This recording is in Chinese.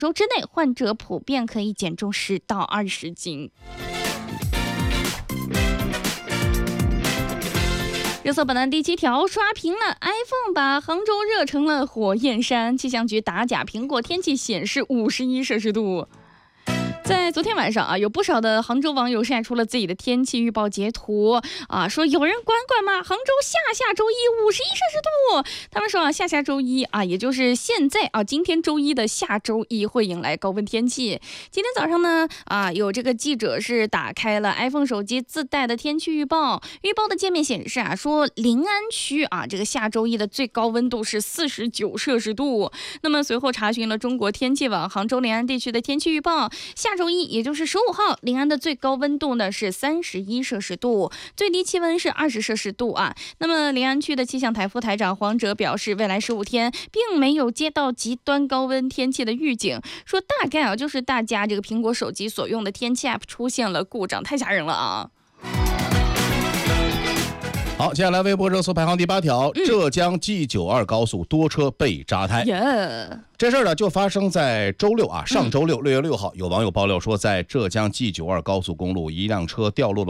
周之内，患者普遍可以减重10到20斤。热搜榜单第7条，刷屏了 iPhone 把杭州热成了火焰山，气象局打假苹果天气显示51摄氏度。在昨天晚上有不少的杭州网友晒出了自己的天气预报截图说有人管管吗？杭州下周一51摄氏度。他们说下周一也就是现在今天周一的下周一会迎来高温天气。今天早上呢有这个记者是打开了 iPhone 手机自带的天气预报，预报的界面显示说临安区这个下周一的最高温度是49摄氏度。那么随后查询了中国天气网杭州临安地区的天气预报，下周一也就是15号，临安的最高温度呢是31摄氏度，最低气温是20摄氏度那么临安区的气象台副台长黄哲表示，未来15天并没有接到极端高温天气的预警，说大概就是大家这个苹果手机所用的天气 app 出现了故障，太吓人了好，接下来微博热搜排行第8条，浙江 G92 高速多车被扎胎。这事儿呢就发生在周六上周六6月6号，有网友爆料说，在浙江 G92 高速公路，一辆车掉落了